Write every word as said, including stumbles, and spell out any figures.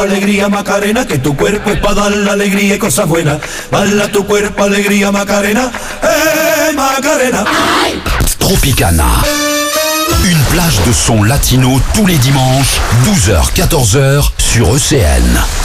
Alegría Macarena, que tu cuerpo es para dar la alegría y cosas buenas. Bala tu cuerpo, alegría Macarena, eh Macarena. Tropicana. Une plage de sons latino tous les dimanches, douze heures quatorze heures sur E C N.